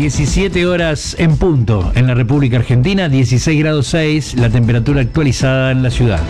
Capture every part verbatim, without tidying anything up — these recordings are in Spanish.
diecisiete horas en punto en la República Argentina, dieciséis grados seis, la temperatura actualizada en la ciudad.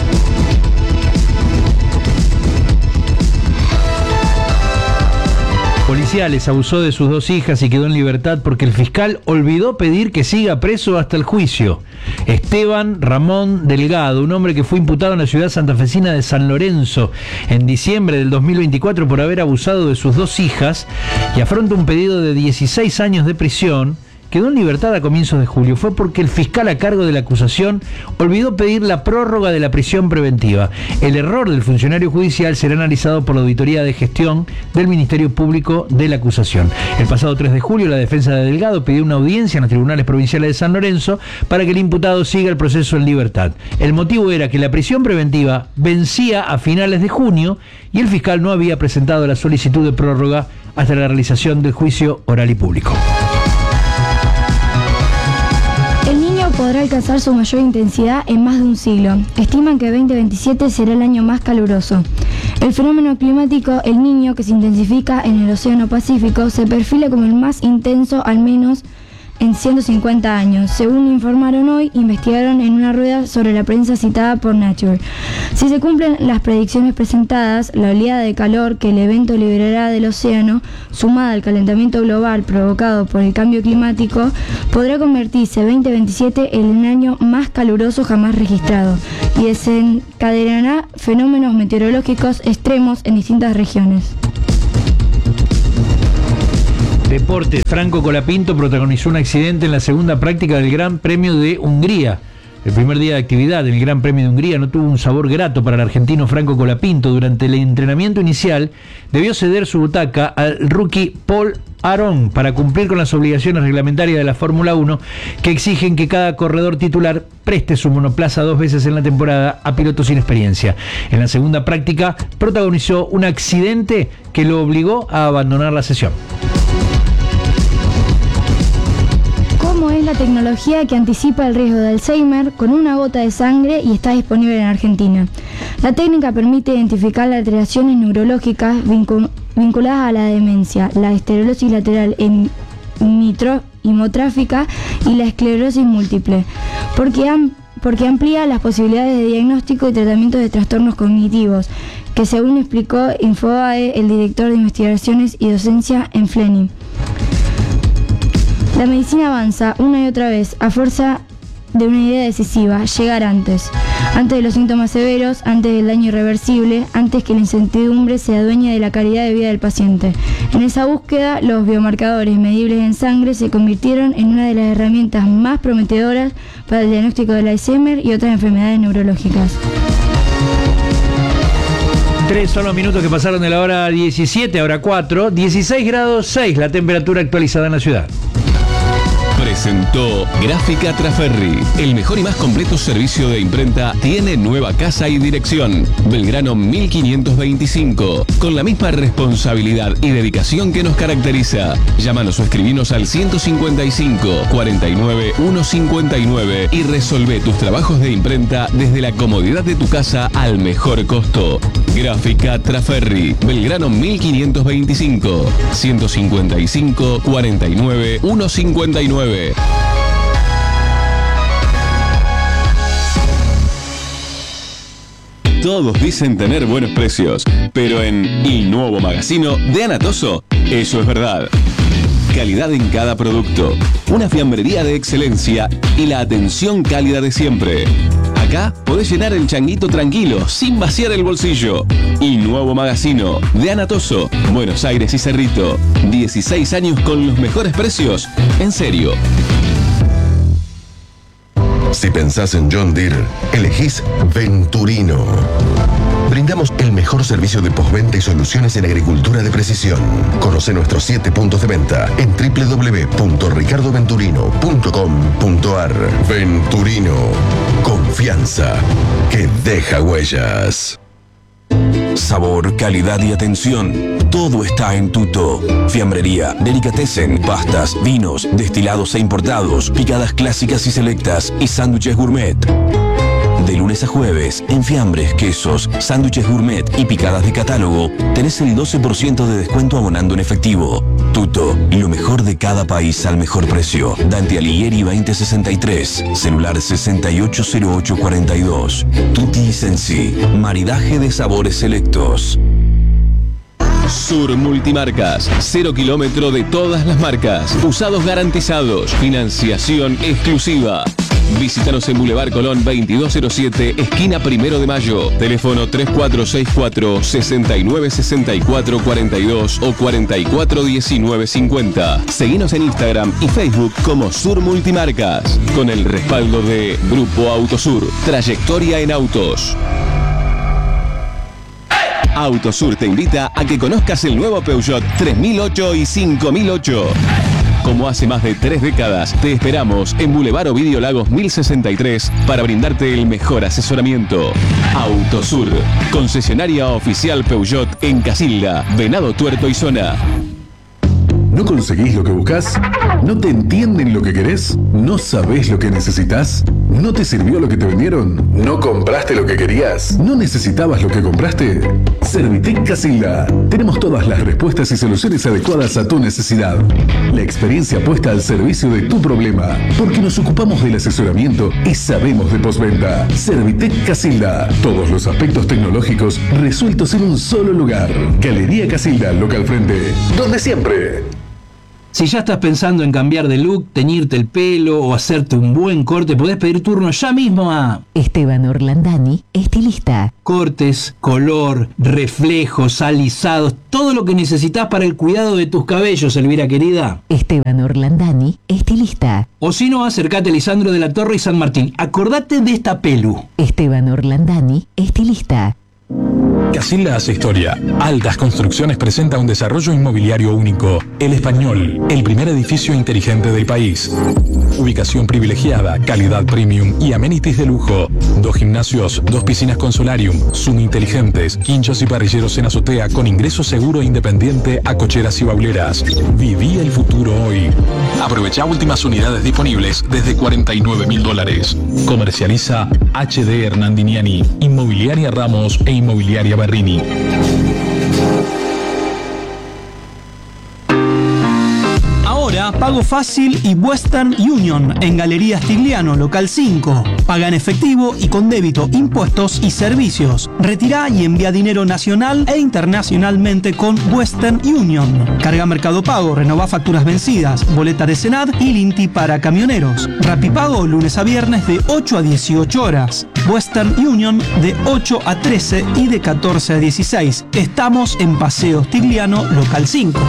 Policiales abusó de sus dos hijas y quedó en libertad porque el fiscal olvidó pedir que siga preso hasta el juicio. Esteban Ramón Delgado, un hombre que fue imputado en la ciudad santafesina de San Lorenzo en diciembre del dos mil veinticuatro por haber abusado de sus dos hijas y afronta un pedido de dieciséis años de prisión, quedó en libertad a comienzos de julio. Fue porque el fiscal a cargo de la acusación olvidó pedir la prórroga de la prisión preventiva. El error del funcionario judicial será analizado por la Auditoría de Gestión del Ministerio Público de la acusación. El pasado tres de julio, la defensa de Delgado pidió una audiencia en los tribunales provinciales de San Lorenzo para que el imputado siga el proceso en libertad. El motivo era que la prisión preventiva vencía a finales de junio y el fiscal no había presentado la solicitud de prórroga hasta la realización del juicio oral y público. Podrá alcanzar su mayor intensidad en más de un siglo. Estiman que veinte veintisiete será el año más caluroso. El fenómeno climático El Niño, que se intensifica en el Océano Pacífico, se perfila como el más intenso al menos en ciento cincuenta años. Según informaron hoy, investigaron en una rueda sobre la prensa citada por Nature. Si se cumplen las predicciones presentadas, la oleada de calor que el evento liberará del océano, sumada al calentamiento global provocado por el cambio climático, podrá convertirse veinte veintisiete en el año más caluroso jamás registrado y desencadenará fenómenos meteorológicos extremos en distintas regiones. Deportes. Franco Colapinto protagonizó un accidente en la segunda práctica del Gran Premio de Hungría. El primer día de actividad en el Gran Premio de Hungría no tuvo un sabor grato para el argentino Franco Colapinto. Durante el entrenamiento inicial debió ceder su butaca al rookie Paul Aron para cumplir con las obligaciones reglamentarias de la Fórmula uno que exigen que cada corredor titular preste su monoplaza dos veces en la temporada a pilotos sin experiencia. En la segunda práctica protagonizó un accidente que lo obligó a abandonar la sesión. ¿Cómo es la tecnología que anticipa el riesgo de Alzheimer con una gota de sangre y está disponible en Argentina? La técnica permite identificar las alteraciones neurológicas vincu- vinculadas a la demencia, la esclerosis lateral hemotráfica y la esclerosis múltiple, porque, am- porque amplía las posibilidades de diagnóstico y tratamiento de trastornos cognitivos, que según explicó Infobae, el director de investigaciones y docencia en Flening. La medicina avanza una y otra vez a fuerza de una idea decisiva: llegar antes, antes de los síntomas severos, antes del daño irreversible, antes que la incertidumbre se adueñe de la calidad de vida del paciente. En esa búsqueda, los biomarcadores medibles en sangre se convirtieron en una de las herramientas más prometedoras para el diagnóstico del Alzheimer y otras enfermedades neurológicas. Tres son los minutos que pasaron de la hora diecisiete, ahora cuatro, dieciséis grados seis, la temperatura actualizada en la ciudad. Presentó Gráfica Traferri. El mejor y más completo servicio de imprenta tiene nueva casa y dirección. Belgrano mil quinientos veinticinco. Con la misma responsabilidad y dedicación que nos caracteriza. Llámanos o escribinos al ciento cincuenta y cinco, cuarenta y nueve, ciento cincuenta y nueve y resolvé tus trabajos de imprenta desde la comodidad de tu casa al mejor costo. Gráfica Traferri. Belgrano mil quinientos veinticinco. ciento cincuenta y cinco, cuarenta y nueve, ciento cincuenta y nueve. Todos dicen tener buenos precios, pero en Il Nuovo Magazzino de Anatoso, eso es verdad. Calidad en cada producto, una fiambrería de excelencia y la atención cálida de siempre. Acá podés llenar el changuito tranquilo, sin vaciar el bolsillo. Il Nuovo Magazzino de Anatoso, Buenos Aires y Cerrito. dieciséis años con los mejores precios. En serio. Si pensás en John Deere, elegís Venturino. Brindamos el mejor servicio de postventa y soluciones en agricultura de precisión. Conoce nuestros siete puntos de venta en doble u doble u doble u punto ricardo venturino punto com punto a r. Venturino. Confianza que deja huellas. Sabor, calidad y atención. Todo está en Tuto. Fiambrería, delicatessen, pastas, vinos, destilados e importados, picadas clásicas y selectas y sándwiches gourmet. De lunes a jueves, en fiambres, quesos, sándwiches gourmet y picadas de catálogo, tenés el doce por ciento de descuento abonando en efectivo. Tuto, lo mejor de cada país al mejor precio. Dante Alighieri veinte sesenta y tres, celular sesenta y ocho cero ocho cuarenta y dos. Tutti Sensi, maridaje de sabores selectos. Sur Multimarcas, cero kilómetro de todas las marcas, usados garantizados, financiación exclusiva. Visítanos en Boulevard Colón veintidós cero siete, esquina Primero de Mayo. Teléfono tres cuatro seis cuatro, seis nueve seis cuatro cuatro dos o cuarenta y cuatro diecinueve cincuenta. Seguinos en Instagram y Facebook como Sur Multimarcas, con el respaldo de Grupo Autosur, trayectoria en autos. Autosur te invita a que conozcas el nuevo Peugeot tres mil ocho y cinco mil ocho. Como hace más de tres décadas, te esperamos en Boulevard Ovidio Lagos mil sesenta y tres para brindarte el mejor asesoramiento. Autosur, concesionaria oficial Peugeot en Casilda, Venado Tuerto y Zona. ¿No conseguís lo que buscas? ¿No te entienden lo que querés? ¿No sabés lo que necesitas? ¿No te sirvió lo que te vendieron? ¿No compraste lo que querías? ¿No necesitabas lo que compraste? Servitec Casilda. Tenemos todas las respuestas y soluciones adecuadas a tu necesidad. La experiencia puesta al servicio de tu problema. Porque nos ocupamos del asesoramiento y sabemos de postventa. Servitec Casilda. Todos los aspectos tecnológicos resueltos en un solo lugar. Galería Casilda, local frente. Donde siempre. Si ya estás pensando en cambiar de look, teñirte el pelo o hacerte un buen corte, podés pedir turno ya mismo a Esteban Orlandani, estilista. Cortes, color, reflejos, alisados, todo lo que necesitas para el cuidado de tus cabellos, Elvira querida. Esteban Orlandani, estilista. O si no, acércate a Lisandro de la Torre y San Martín. Acordate de esta pelu. Esteban Orlandani, estilista. Casilda hace historia. Altas Construcciones presenta un desarrollo inmobiliario único. El Español, el primer edificio inteligente del país. Ubicación privilegiada, calidad premium y amenities de lujo. Dos gimnasios, dos piscinas con solarium, Zoom inteligentes, quinchos y parrilleros en azotea con ingreso seguro e independiente a cocheras y bauleras. Viví el futuro hoy. Aprovecha últimas unidades disponibles desde cuarenta y nueve mil dólares. Comercializa H D Hernandiniani, Inmobiliaria Ramos e Inmobiliaria Berrini. Ahora, pago fácil y Western Union en Galería Stigliano, local cinco. Paga en efectivo y con débito, impuestos y servicios. Retirá y envía dinero nacional e internacionalmente con Western Union. Carga Mercado Pago, renová facturas vencidas, boleta de Senad y Linti para camioneros. Rapipago lunes a viernes de ocho a dieciocho horas. Western Union de ocho a trece y de catorce a dieciséis. Estamos en Paseo Stigliano, local cinco.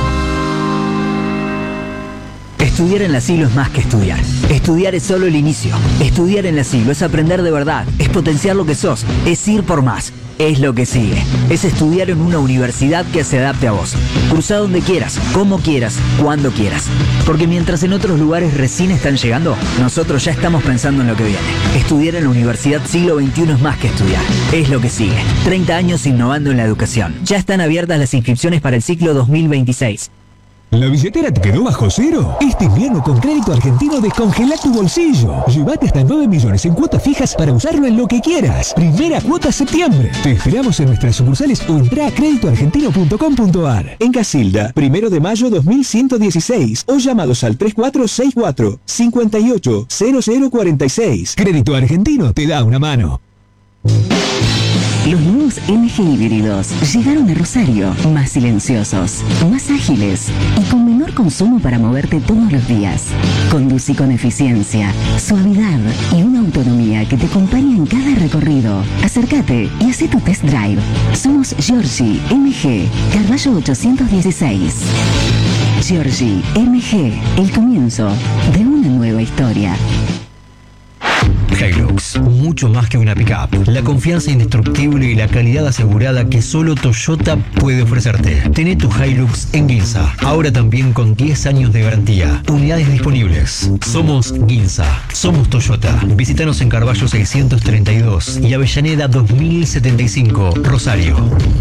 Estudiar en la Siglo es más que estudiar. Estudiar es solo el inicio. Estudiar en la Siglo es aprender de verdad, es potenciar lo que sos, es ir por más. Es lo que sigue. Es estudiar en una universidad que se adapte a vos. Cruzá donde quieras, como quieras, cuando quieras. Porque mientras en otros lugares recién están llegando, nosotros ya estamos pensando en lo que viene. Estudiar en la Universidad Siglo veintiuno es más que estudiar. Es lo que sigue. treinta años innovando en la educación. Ya están abiertas las inscripciones para el ciclo dos mil veintiséis. ¿La billetera te quedó bajo cero? Este invierno con Crédito Argentino descongela tu bolsillo. Llévate hasta nueve millones en cuotas fijas para usarlo en lo que quieras. Primera cuota septiembre. Te esperamos en nuestras sucursales o entrá a crédito argentino punto com punto ar. En Casilda, primero de mayo dos mil ciento dieciséis o llamados al tres cuatro seis cuatro, cinco ocho, cero cero cuatro seis. Crédito Argentino te da una mano. Los nuevos M G híbridos llegaron a Rosario, más silenciosos, más ágiles y con menor consumo para moverte todos los días. Conducí con eficiencia, suavidad y una autonomía que te acompaña en cada recorrido. Acércate y haz tu test drive. Somos Giorgi M G, Carballo ochocientos dieciséis. Giorgi M G, el comienzo de una nueva historia. Hilux, mucho más que una pickup. La confianza indestructible y la calidad asegurada que solo Toyota puede ofrecerte. Tené tu Hilux en Ginza, ahora también con diez años de garantía. Unidades disponibles. Somos Ginza, somos Toyota. Visítanos en Carballo seiscientos treinta y dos y Avellaneda dos mil setenta y cinco, Rosario.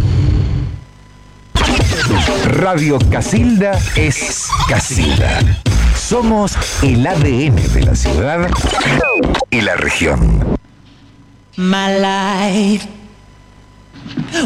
Radio Casilda es Casilda. Somos el A D N de la ciudad y la región. my life